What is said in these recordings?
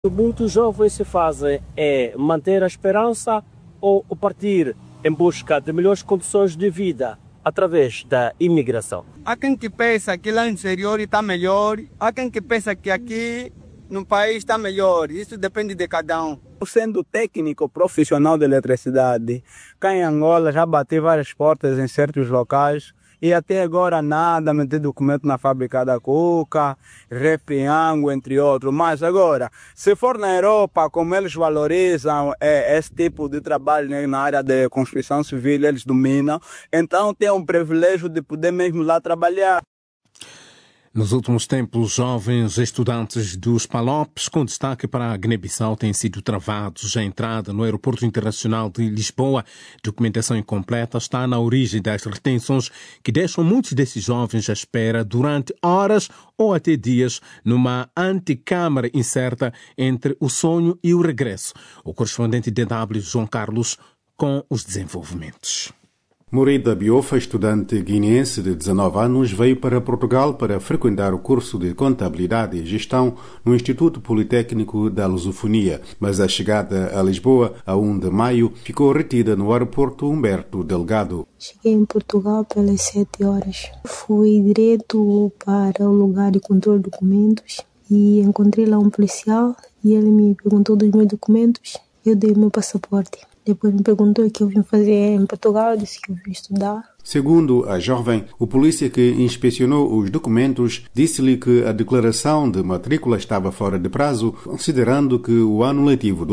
Muitos jovens se fazem é manter a esperança ou partir em busca de melhores condições de vida através da imigração. Há quem que pensa que lá no exterior está melhor, há quem que pensa que aqui no país está melhor. Isso depende de cada um. Sendo técnico profissional de eletricidade, cá em Angola já bati várias portas em certos locais e até agora nada, meter documento na fábrica da Cuca, Refiango, entre outros. Mas agora, se for na Europa, como eles valorizam esse tipo de trabalho, né, na área de construção civil, eles dominam, então tem um privilégio de poder mesmo lá trabalhar. Nos últimos tempos, jovens estudantes dos PALOPs, com destaque para a Guiné-Bissau, têm sido travados. A entrada no Aeroporto Internacional de Lisboa, documentação incompleta, está na origem das retenções que deixam muitos desses jovens à espera durante horas ou até dias numa antecâmara incerta entre o sonho e o regresso. O correspondente DW, João Carlos, com os desenvolvimentos. Morida Biofa, estudante guineense de 19 anos, veio para Portugal para frequentar o curso de Contabilidade e Gestão no Instituto Politécnico da Lusofonia, mas a chegada a Lisboa, a 1 de maio, ficou retida no aeroporto Humberto Delgado. Cheguei em Portugal pelas 7 horas. Fui direto para o lugar de controle de documentos e encontrei lá um policial e ele me perguntou dos meus documentos. Eu dei meu passaporte. Depois me perguntou o que eu vim fazer em Portugal, eu disse que eu vim estudar. Segundo a jovem, o polícia que inspecionou os documentos disse-lhe que a declaração de matrícula estava fora de prazo, considerando que o ano letivo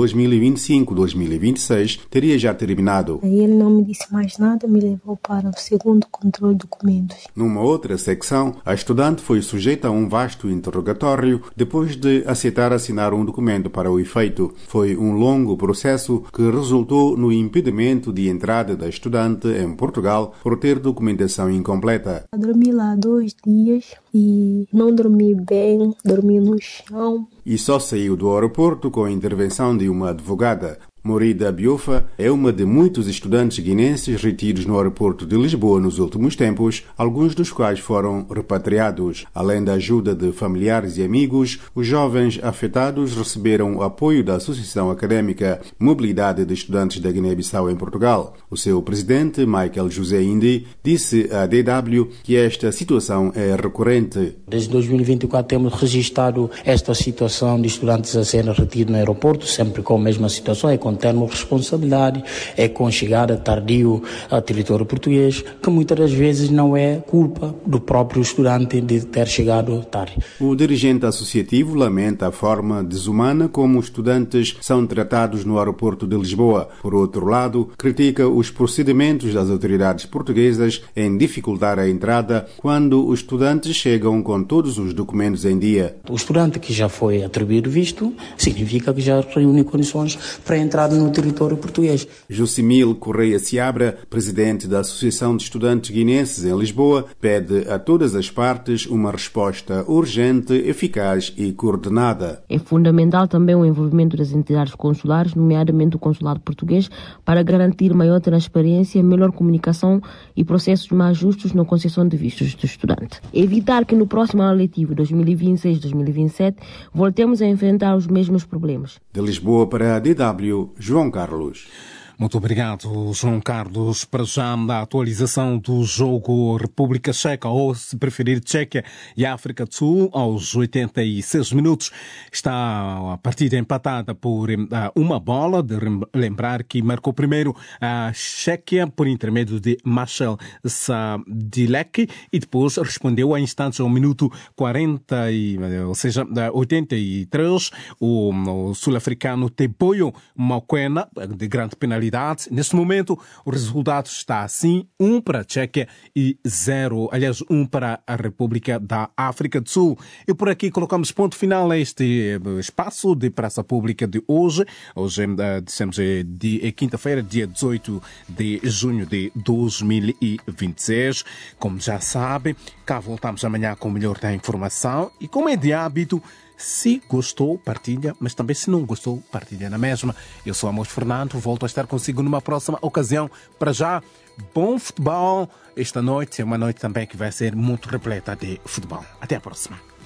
2025-2026 teria já terminado. Aí ele não me disse mais nada, me levou para o segundo controle de documentos. Numa outra secção, a estudante foi sujeita a um vasto interrogatório depois de aceitar assinar um documento para o efeito. Foi um longo processo que resultou no impedimento de entrada da estudante em Portugal por ter documentação incompleta. Dormi lá 2 dias e não dormi bem, dormi no chão. E só saiu do aeroporto com a intervenção de uma advogada. Morida Biofa é uma de muitos estudantes guinenses retidos no aeroporto de Lisboa nos últimos tempos, alguns dos quais foram repatriados. Além da ajuda de familiares e amigos, os jovens afetados receberam o apoio da Associação Académica Mobilidade de Estudantes da Guiné-Bissau em Portugal. O seu presidente, Michael José Indi, disse à DW que esta situação é recorrente. Desde 2024 temos registrado esta situação de estudantes a serem retidos no aeroporto, sempre com a mesma situação, com termo de responsabilidade, com chegada tardio ao território português, que muitas das vezes não é culpa do próprio estudante de ter chegado tarde. O dirigente associativo lamenta a forma desumana como os estudantes são tratados no aeroporto de Lisboa. Por outro lado, critica os procedimentos das autoridades portuguesas em dificultar a entrada quando os estudantes chegam com todos os documentos em dia. O estudante que já foi atribuído visto significa que já reúne condições para entrar no território português. Josimil Correia Seabra, presidente da Associação de Estudantes Guinenses em Lisboa, pede a todas as partes uma resposta urgente, eficaz e coordenada. É fundamental também o envolvimento das entidades consulares, nomeadamente o consulado português, para garantir maior transparência, melhor comunicação e processos mais justos na concessão de vistos do estudante. Evitar que no próximo ano letivo 2026-2027 voltemos a enfrentar os mesmos problemas. De Lisboa para a DW, João Carlos. Muito obrigado, João Carlos. Para já, a atualização do jogo República Checa, ou se preferir Tchequia e África do Sul, aos 86 minutos. Está a partida empatada por uma bola. De lembrar que marcou primeiro a Chequia por intermédio de Marcel Sadilek e depois respondeu a instantes ao minuto 83, o sul-africano Teboyo Mokoena, de grande penalidade. Neste momento, o resultado está assim, 1 para a Tchequia e 1 para a República da África do Sul. E por aqui colocamos ponto final a este espaço de praça pública de hoje. Hoje, dissemos, é quinta-feira, dia 18 de junho de 2026. Como já sabem, cá voltamos amanhã com o melhor da informação e, como é de hábito, se gostou, partilha, mas também se não gostou, partilha na mesma. Eu sou Amos Fernando, volto a estar consigo numa próxima ocasião. Para já, bom futebol. Esta noite é uma noite também que vai ser muito repleta de futebol. Até a próxima.